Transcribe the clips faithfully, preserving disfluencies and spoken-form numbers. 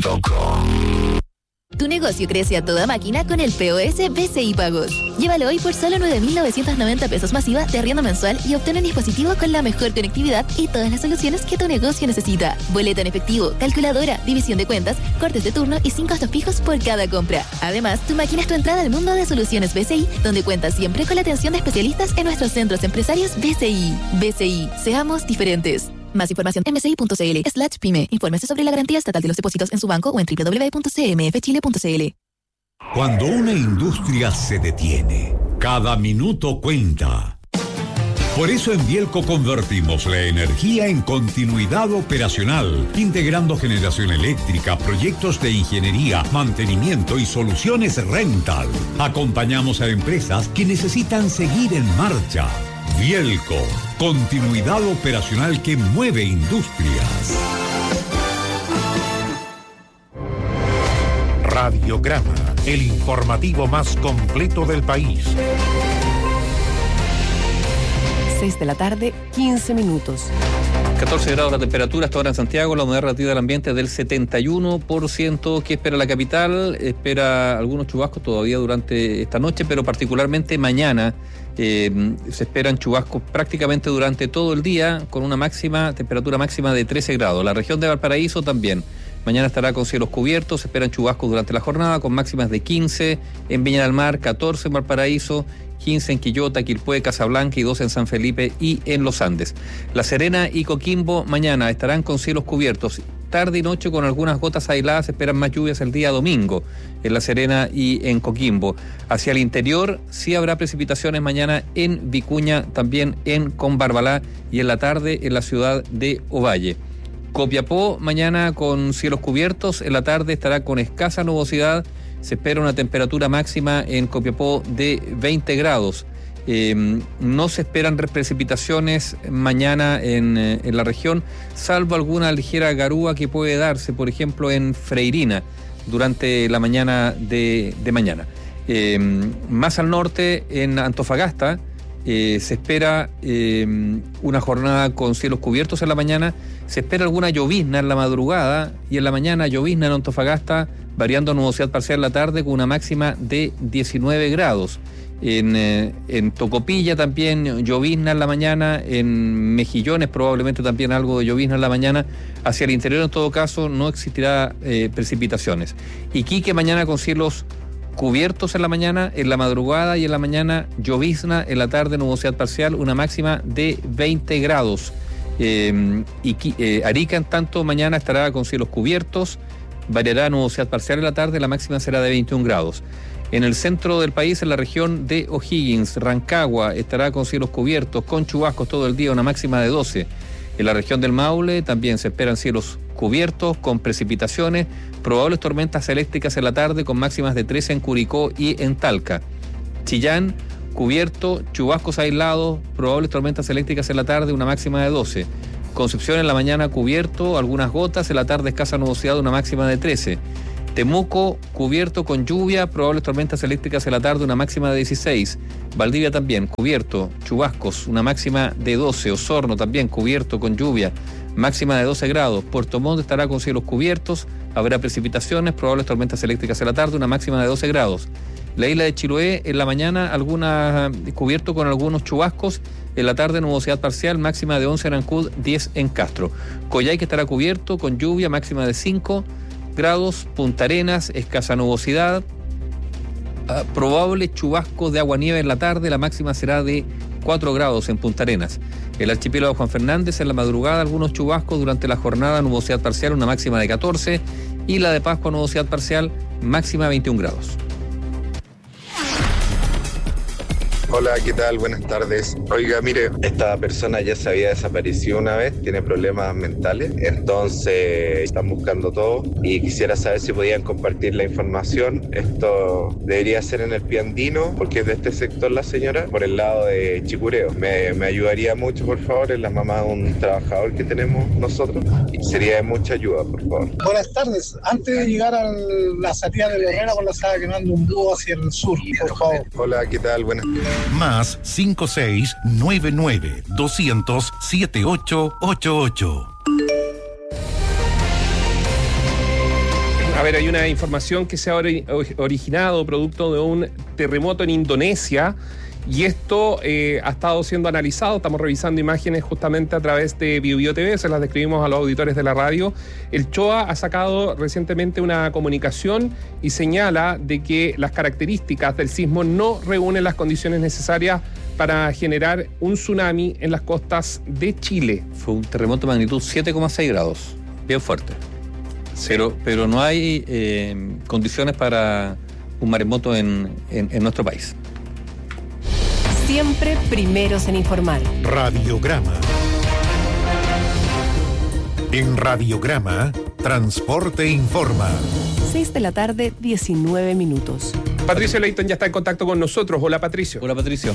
punto com. Tu negocio crece a toda máquina con el P O S B C I Pagos. Llévalo hoy por solo nueve mil novecientos noventa pesos masiva de arriendo mensual y obtén un dispositivo con la mejor conectividad y todas las soluciones que tu negocio necesita. Boleta en efectivo, calculadora, división de cuentas, cortes de turno y sin costos fijos por cada compra. Además, tu máquina es tu entrada al mundo de soluciones B C I, donde cuentas siempre con la atención de especialistas en nuestros centros empresarios B C I. B C I, seamos diferentes. Más información en bci.cl slash pyme. Infórmese sobre la garantía estatal de los depósitos en su banco o en doble u doble u doble u punto c m f chile punto c l. Cuando una industria se detiene, cada minuto cuenta. Por eso en Bielco convertimos la energía en continuidad operacional, integrando generación eléctrica, proyectos de ingeniería, mantenimiento y soluciones rental. Acompañamos a empresas que necesitan seguir en marcha. Bielco, continuidad operacional que mueve industrias. Radiograma, el informativo más completo del país. seis de la tarde, quince minutos. catorce grados la temperatura hasta ahora en Santiago, la humedad relativa del ambiente es del setenta y uno por ciento. ¿Qué espera la capital? Espera algunos chubascos todavía durante esta noche, pero particularmente mañana eh, se esperan chubascos prácticamente durante todo el día, con una máxima temperatura máxima de trece grados. La región de Valparaíso también. Mañana estará con cielos cubiertos, se esperan chubascos durante la jornada, con máximas de quince en Viña del Mar, catorce en Valparaíso, quince en Quillota, Quilpué, Casablanca y doce en San Felipe y en Los Andes. La Serena y Coquimbo mañana estarán con cielos cubiertos. Tarde y noche con algunas gotas aisladas, se esperan más lluvias el día domingo en La Serena y en Coquimbo. Hacia el interior sí habrá precipitaciones mañana en Vicuña, también en Combarbalá y en la tarde en la ciudad de Ovalle. Copiapó mañana con cielos cubiertos, en la tarde estará con escasa nubosidad. Se espera una temperatura máxima en Copiapó de veinte grados. Eh, no se esperan precipitaciones mañana en, en la región, salvo alguna ligera garúa que puede darse, por ejemplo, en Freirina durante la mañana de, de mañana. Eh, más al norte, en Antofagasta, eh, se espera eh, una jornada con cielos cubiertos en la mañana. Se espera alguna llovizna en la madrugada y en la mañana llovizna en Antofagasta, variando a nubosidad parcial en la tarde con una máxima de diecinueve grados. En, eh, en Tocopilla también llovizna en la mañana, en Mejillones probablemente también algo de llovizna en la mañana. Hacia el interior en todo caso no existirá eh, precipitaciones. Iquique mañana con cielos cubiertos en la mañana, en la madrugada y en la mañana llovizna, en la tarde nubosidad parcial, una máxima de veinte grados. Eh, Iqui, eh, Arica en tanto mañana estará con cielos cubiertos, variará nubosidad parcial en la tarde, la máxima será de veintiún grados. En el centro del país, en la región de O'Higgins, Rancagua, estará con cielos cubiertos, con chubascos todo el día, una máxima de doce. En la región del Maule también se esperan cielos cubiertos, con precipitaciones, probables tormentas eléctricas en la tarde, con máximas de trece en Curicó y en Talca. Chillán, cubierto, chubascos aislados, probables tormentas eléctricas en la tarde, una máxima de doce. Concepción en la mañana cubierto, algunas gotas, en la tarde escasa nubosidad, una máxima de trece. Temuco, cubierto con lluvia, probables tormentas eléctricas en la tarde, una máxima de dieciséis. Valdivia también, cubierto, chubascos, una máxima de doce. Osorno también, cubierto con lluvia, máxima de doce grados. Puerto Montt estará con cielos cubiertos, habrá precipitaciones, probables tormentas eléctricas en la tarde, una máxima de doce grados. La isla de Chiloé, en la mañana, alguna, cubierto con algunos chubascos, en la tarde nubosidad parcial, máxima de once en Ancud, diez en Castro. Coyhaique estará cubierto con lluvia, máxima de cinco grados. Punta Arenas, escasa nubosidad, uh, probable chubasco de aguanieve en la tarde, la máxima será de cuatro grados en Punta Arenas. El archipiélago Juan Fernández, en la madrugada algunos chubascos, durante la jornada nubosidad parcial, una máxima de catorce, y la de Pascua nubosidad parcial, máxima veintiún grados. Hola, ¿qué tal? Buenas tardes. Oiga, mire, esta persona ya se había desaparecido una vez, tiene problemas mentales, entonces están buscando todo y quisiera saber si podían compartir la información. Esto debería ser en el Piandino, porque es de este sector la señora, por el lado de Chicureo. Me, me ayudaría mucho, por favor, es la mamá de un trabajador que tenemos nosotros y sería de mucha ayuda, por favor. Buenas tardes. Antes de llegar a la salida de Herrera, por la estaba quemando un búho hacia el sur, por favor. Hola, ¿qué tal? Buenas tardes. Más cinco seis nueve nueve doscientos siete ocho ocho ocho. A ver, hay una información que se ha ori- originado producto de un terremoto en Indonesia y esto eh, ha estado siendo analizado. Estamos revisando imágenes justamente a través de BioBio T V, se las describimos a los auditores de la radio. El CHOA ha sacado recientemente una comunicación y señala de que las características del sismo no reúnen las condiciones necesarias para generar un tsunami en las costas de Chile. Fue un terremoto de magnitud siete coma seis grados, bien fuerte. Sí. Pero, pero no hay eh, condiciones para un maremoto en, en, en nuestro país. Siempre primeros en informar. Radiograma. En Radiograma, Transporte Informa. seis de la tarde, diecinueve minutos. Patricio Leighton ya está en contacto con nosotros. Hola, Patricio. Hola, Patricio.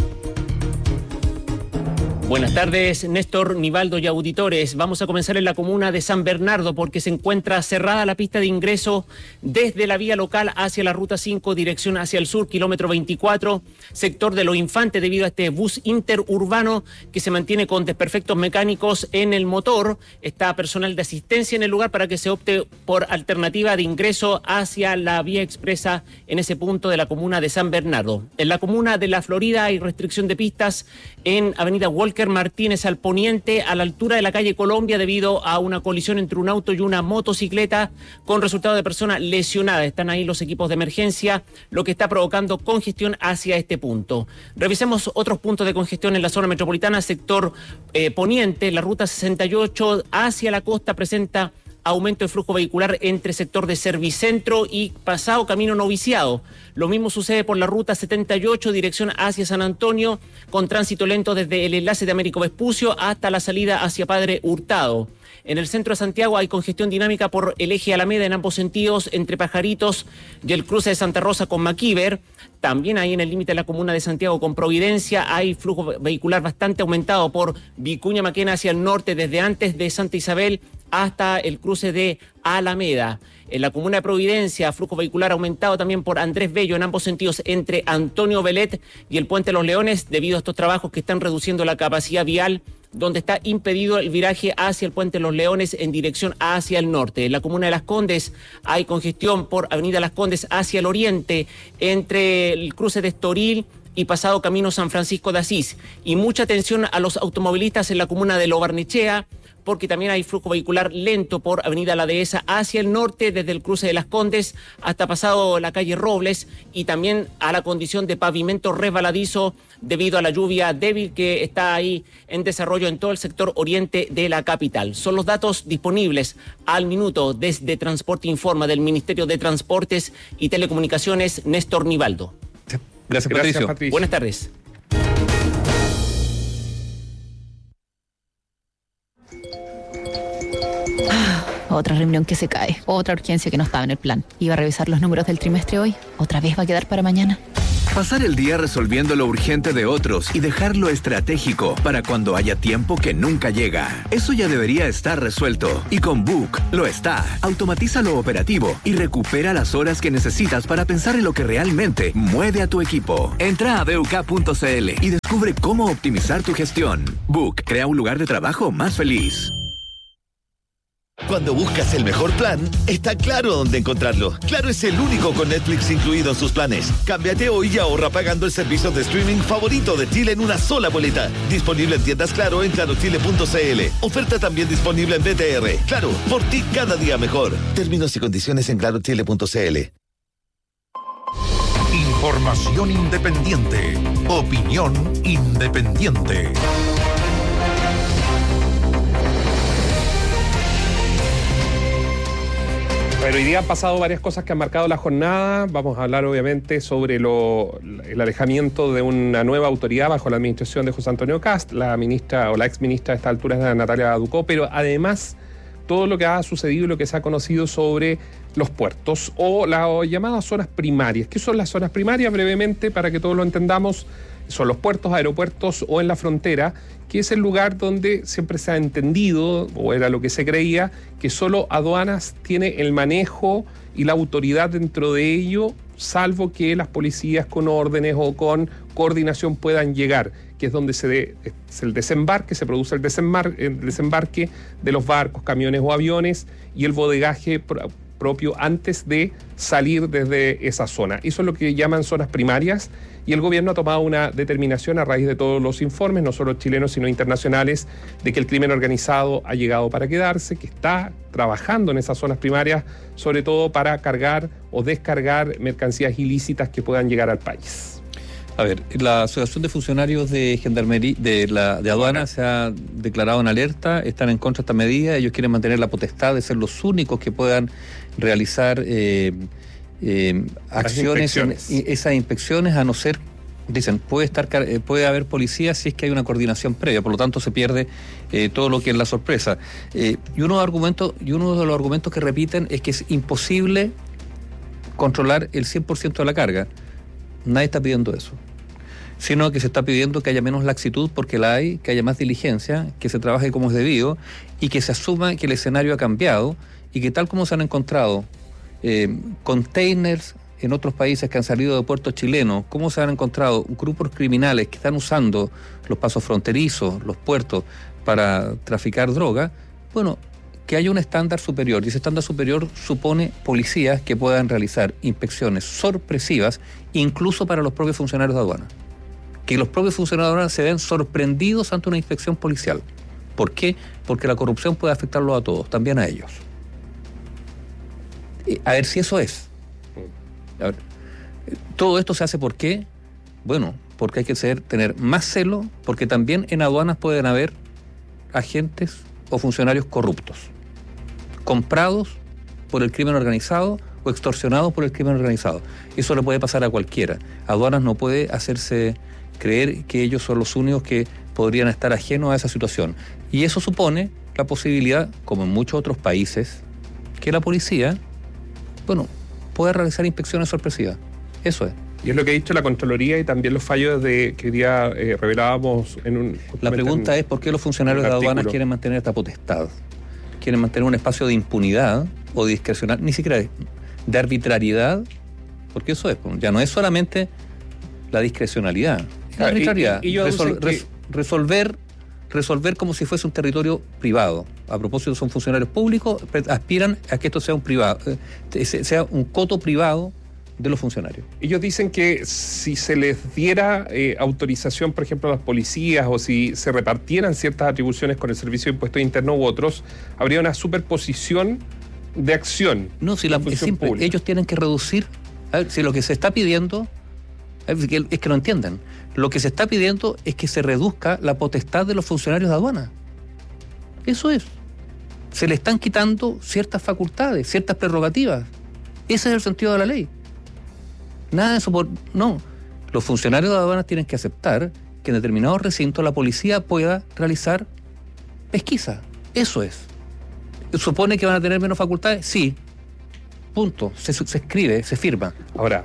Buenas tardes, Néstor, Nivaldo y auditores. Vamos a comenzar en la comuna de San Bernardo porque se encuentra cerrada la pista de ingreso desde la vía local hacia la ruta cinco, dirección hacia el sur, kilómetro veinticuatro, sector de Los Infantes, debido a este bus interurbano que se mantiene con desperfectos mecánicos en el motor. Está personal de asistencia en el lugar para que se opte por alternativa de ingreso hacia la vía expresa en ese punto de la comuna de San Bernardo. En la comuna de La Florida hay restricción de pistas en avenida Walker Martínez al poniente, a la altura de la calle Colombia, debido a una colisión entre un auto y una motocicleta con resultado de persona lesionada. Están ahí los equipos de emergencia, lo que está provocando congestión hacia este punto. Revisemos otros puntos de congestión en la zona metropolitana, sector eh, poniente, la ruta sesenta y ocho hacia la costa presenta aumento de flujo vehicular entre sector de Servicentro y pasado Camino Noviciado. Lo mismo sucede por la ruta setenta y ocho, dirección hacia San Antonio, con tránsito lento desde el enlace de Américo Vespucio hasta la salida hacia Padre Hurtado. En el centro de Santiago hay congestión dinámica por el eje Alameda en ambos sentidos, entre Pajaritos y el cruce de Santa Rosa con Maquíver. También ahí en el límite de la comuna de Santiago con Providencia hay flujo vehicular bastante aumentado por Vicuña Maquena hacia el norte, desde antes de Santa Isabel hasta el cruce de Alameda. En la comuna de Providencia, flujo vehicular aumentado también por Andrés Bello en ambos sentidos entre Antonio Belet y el Puente de los Leones, debido a estos trabajos que están reduciendo la capacidad vial, donde está impedido el viraje hacia el Puente de los Leones en dirección hacia el norte. En la comuna de Las Condes hay congestión por Avenida Las Condes hacia el oriente, entre el cruce de Estoril y pasado Camino San Francisco de Asís. Y mucha atención a los automovilistas en la comuna de Lo Barnechea, porque también hay flujo vehicular lento por Avenida La Dehesa hacia el norte, desde el cruce de Las Condes hasta pasado la calle Robles, y también a la condición de pavimento resbaladizo debido a la lluvia débil que está ahí en desarrollo en todo el sector oriente de la capital. Son los datos disponibles al minuto desde Transporte Informa del Ministerio de Transportes y Telecomunicaciones, Néstor Nivaldo. Gracias, Patricio. Gracias, Patricio. Buenas tardes. Otra reunión que se cae, otra urgencia que no estaba en el plan. Iba a revisar los números del trimestre hoy, otra vez va a quedar para mañana. Pasar el día resolviendo lo urgente de otros y dejar lo estratégico para cuando haya tiempo que nunca llega. Eso ya debería estar resuelto. Y con Book lo está. Automatiza lo operativo y recupera las horas que necesitas para pensar en lo que realmente mueve a tu equipo. Entra a b u k punto c l y descubre cómo optimizar tu gestión. Book crea un lugar de trabajo más feliz. Cuando buscas el mejor plan, está Claro dónde encontrarlo. Claro es el único con Netflix incluido en sus planes. Cámbiate hoy y ahorra pagando el servicio de streaming favorito de Chile en una sola boleta. Disponible en tiendas Claro en claro chile punto c l. Oferta también disponible en B T R. Claro, por ti cada día mejor. Términos y condiciones en claro chile punto c l. Información independiente. Opinión independiente. Pero hoy día han pasado varias cosas que han marcado la jornada. Vamos a hablar obviamente sobre lo, el alejamiento de una nueva autoridad bajo la administración de José Antonio Kast, la ministra o la ex ministra a esta altura es Natalia Ducó, pero además todo lo que ha sucedido y lo que se ha conocido sobre los puertos o las llamadas zonas primarias. ¿Qué son las zonas primarias? Brevemente, para que todos lo entendamos, son los puertos, aeropuertos o en la frontera, que es el lugar donde siempre se ha entendido, o era lo que se creía, que solo aduanas tiene el manejo y la autoridad dentro de ello, salvo que las policías con órdenes o con coordinación puedan llegar, que es donde se de, es el desembarque, se produce el, desembar, el desembarque de los barcos, camiones o aviones, y el bodegaje propio antes de salir desde esa zona. Eso es lo que llaman zonas primarias, y el gobierno ha tomado una determinación a raíz de todos los informes, no solo chilenos sino internacionales, de que el crimen organizado ha llegado para quedarse, que está trabajando en esas zonas primarias, sobre todo para cargar o descargar mercancías ilícitas que puedan llegar al país. A ver, la Asociación de Funcionarios de Gendarmería de la de aduana se ha declarado en alerta, están en contra de esta medida, ellos quieren mantener la potestad de ser los únicos que puedan realizar eh, eh, acciones, inspecciones. En, esas inspecciones, a no ser, dicen, puede estar puede haber policía si es que hay una coordinación previa, por lo tanto se pierde eh, todo lo que es la sorpresa. Eh, y uno de los argumentos, y uno de los argumentos que repiten es que es imposible controlar el cien por ciento de la carga. Nadie está pidiendo eso, sino que se está pidiendo que haya menos laxitud porque la hay, que haya más diligencia, que se trabaje como es debido y que se asuma que el escenario ha cambiado y que tal como se han encontrado eh, containers en otros países que han salido de puertos chilenos, como se han encontrado grupos criminales que están usando los pasos fronterizos, los puertos para traficar droga, bueno, que haya un estándar superior, y ese estándar superior supone policías que puedan realizar inspecciones sorpresivas incluso para los propios funcionarios de aduana. Que los propios funcionarios de aduana se ven sorprendidos ante una inspección policial. ¿Por qué? Porque la corrupción puede afectarlos a todos, también a ellos. A ver si eso es. A ver, todo esto se hace ¿por qué? Bueno, porque hay que ser, tener más celo, porque también en aduanas pueden haber agentes o funcionarios corruptos, comprados por el crimen organizado o extorsionados por el crimen organizado. Eso le puede pasar a cualquiera. Aduanas no puede hacerse creer que ellos son los únicos que podrían estar ajenos a esa situación. Y eso supone la posibilidad, como en muchos otros países, que la policía, bueno, pueda realizar inspecciones sorpresivas. Eso es. Y es lo que ha dicho la Contraloría y también los fallos de que hoy día eh, revelábamos en un... La pregunta en, es por qué los funcionarios de aduanas artículo. quieren mantener esta potestad. Quieren mantener un espacio de impunidad o de discrecional, ni siquiera de, de arbitrariedad, porque eso es, ya no es solamente la discrecionalidad, es la arbitrariedad. Y, y Resol, que... res, resolver, resolver como si fuese un territorio privado. A propósito, son funcionarios públicos, aspiran a que esto sea un privado, eh, sea un coto privado de los funcionarios. Ellos dicen que si se les diera eh, autorización, por ejemplo, a las policías, o si se repartieran ciertas atribuciones con el Servicio de Impuestos Internos u otros, habría una superposición de acción. No, si la, es simple, pública. Ellos tienen que reducir, a ver, si lo que se está pidiendo, es que, es que lo entiendan, lo que se está pidiendo es que se reduzca la potestad de los funcionarios de aduana. Eso es. Se le están quitando ciertas facultades, ciertas prerrogativas. Ese es el sentido de la ley. Nada de eso por... No. Los funcionarios de aduanas tienen que aceptar que en determinados recintos la policía pueda realizar pesquisa. Eso es. ¿Supone que van a tener menos facultades? Sí. Punto. Se, se escribe, se firma. Ahora,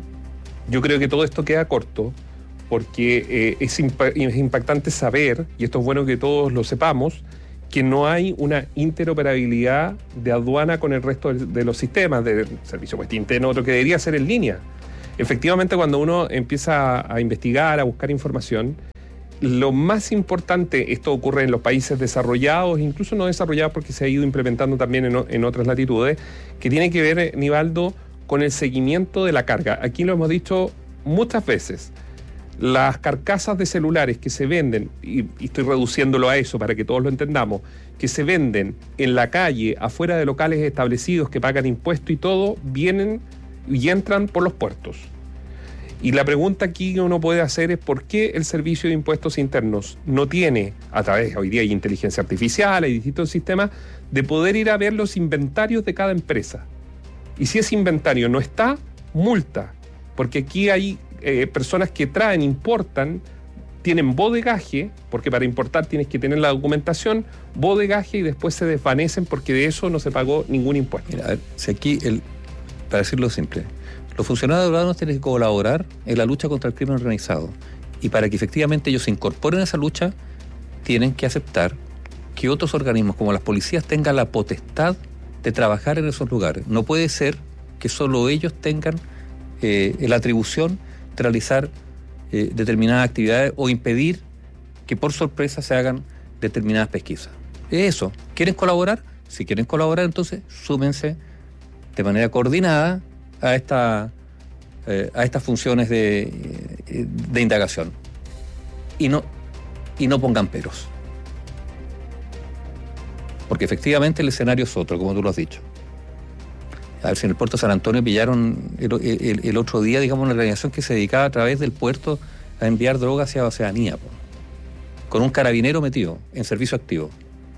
yo creo que todo esto queda corto porque eh, es, impa- es impactante saber, y esto es bueno que todos lo sepamos, que no hay una interoperabilidad de aduana con el resto de, de los sistemas, del servicio puesto interno, otro que debería ser en línea. Efectivamente, cuando uno empieza a, a investigar, a buscar información, lo más importante, esto ocurre en los países desarrollados, incluso no desarrollados porque se ha ido implementando también en, en otras latitudes, que tiene que ver, Nivaldo, con el seguimiento de la carga. Aquí lo hemos dicho muchas veces. Las carcasas de celulares que se venden, y, y estoy reduciéndolo a eso para que todos lo entendamos, que se venden en la calle, afuera de locales establecidos que pagan impuestos y todo, vienen y entran por los puertos. Y la pregunta aquí que uno puede hacer es por qué el Servicio de Impuestos Internos no tiene, a través, hoy día hay inteligencia artificial, hay distintos sistemas, de poder ir a ver los inventarios de cada empresa. Y si ese inventario no está, multa. Porque aquí hay eh, personas que traen, importan, tienen bodegaje, porque para importar tienes que tener la documentación, bodegaje, y después se desvanecen porque de eso no se pagó ningún impuesto. Mira, a ver, si aquí, el, para decirlo simple, los funcionarios de aduanas tienen que colaborar en la lucha contra el crimen organizado. Y para que efectivamente ellos se incorporen a esa lucha, tienen que aceptar que otros organismos como las policías tengan la potestad de trabajar en esos lugares. No puede ser que solo ellos tengan eh, la atribución de realizar eh, determinadas actividades o impedir que por sorpresa se hagan determinadas pesquisas. Eso. ¿Quieren colaborar? Si quieren colaborar, entonces súmense de manera coordinada a, esta, eh, a estas funciones de, de indagación. Y no, y no pongan peros. Porque efectivamente el escenario es otro, como tú lo has dicho. A ver, si en el puerto de San Antonio pillaron el, el, el otro día, digamos, una organización que se dedicaba a través del puerto a enviar droga hacia Oceanía, po, con un carabinero metido en servicio activo.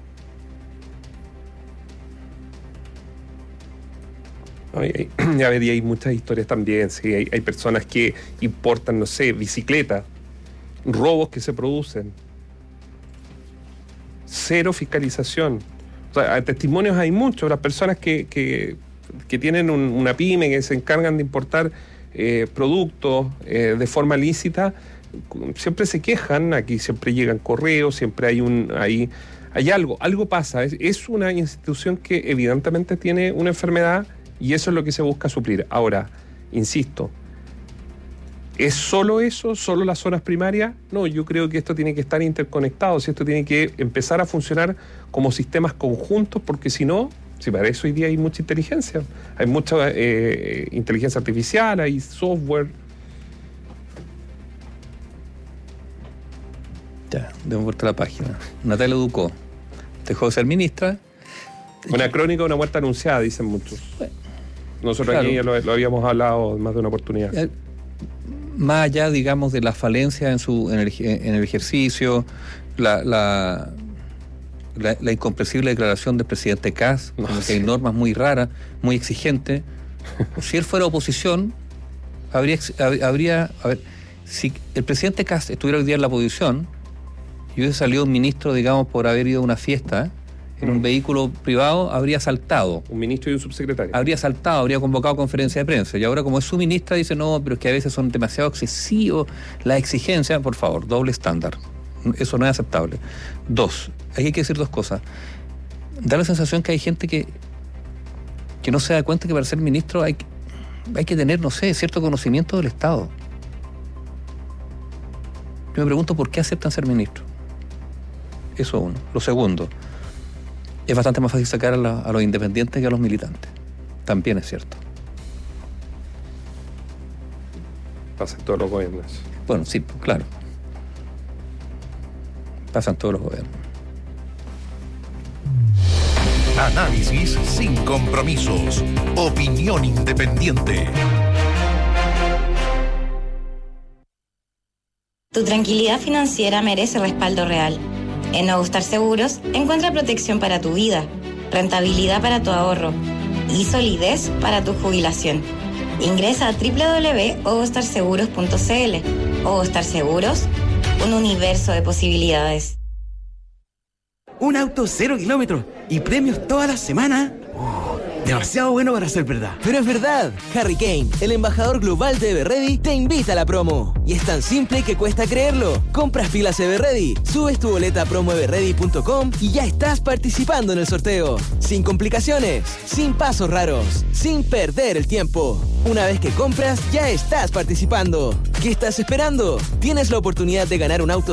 Ay, ay, a ver, y hay muchas historias también, sí, hay, hay personas que importan, no sé, bicicletas, robos que se producen, cero fiscalización. O sea, testimonios hay muchos, las personas que, que, que tienen un, una pyme, que se encargan de importar eh, productos eh, de forma lícita, siempre se quejan, aquí siempre llegan correos, siempre hay un hay, hay algo, algo pasa, es, es una institución que evidentemente tiene una enfermedad y eso es lo que se busca suplir. Ahora, insisto, ¿es solo eso? ¿Solo las zonas primarias? No, yo creo que esto tiene que estar interconectado, si esto tiene que empezar a funcionar como sistemas conjuntos, porque si no, si para eso hoy día hay mucha inteligencia, hay mucha eh, inteligencia artificial, hay software. Ya, demos vuelta a la página. Natalia Ducó dejó de ser ministra. Una crónica de una muerte anunciada, dicen muchos. Bueno, nosotros claro, aquí ya lo, lo habíamos hablado en más de una oportunidad. Ya, más allá, digamos, de la falencia en su en el, en el ejercicio, la, la, la, la incomprensible declaración del presidente Kast, no, como sí. que hay normas muy raras, muy exigentes. Si él fuera oposición, habría, habría a ver, si el presidente Kast estuviera hoy día en la oposición y hubiese salido un ministro, digamos, por haber ido a una fiesta en un vehículo privado, habría saltado. Un ministro y un subsecretario. Habría saltado, habría convocado conferencia de prensa. Y ahora, como es su ministra, dice, no, pero es que a veces son demasiado excesivos las exigencias. Por favor, doble estándar. Eso no es aceptable. Dos, aquí hay que decir dos cosas. Da la sensación que hay gente que, que no se da cuenta que para ser ministro hay, hay que tener, no sé, cierto conocimiento del Estado. Yo me pregunto por qué aceptan ser ministros. Eso uno. Lo segundo, es bastante más fácil sacar a, la, a los independientes que a los militantes. También es cierto. Pasa en todos los gobiernos. Bueno, sí, claro. Pasa en todos los gobiernos. Análisis sin compromisos. Opinión independiente. Tu tranquilidad financiera merece respaldo real. En Nuevo Star Seguros, encuentra protección para tu vida, rentabilidad para tu ahorro y solidez para tu jubilación. Ingresa a doble u doble u doble u punto ovostar seguros punto c l. Ovostar Seguros, un universo de posibilidades. Un auto cero kilómetros y premios toda la semana. Uh, demasiado bueno para ser verdad. Pero es verdad. Harry Kane, el embajador global de Everready, te invita a la promo. Y es tan simple que cuesta creerlo. Compras pilas Everready, subes tu boleta a promo everready punto com y ya estás participando en el sorteo. Sin complicaciones, sin pasos raros, sin perder el tiempo. Una vez que compras, ya estás participando. ¿Qué estás esperando? Tienes la oportunidad de ganar un auto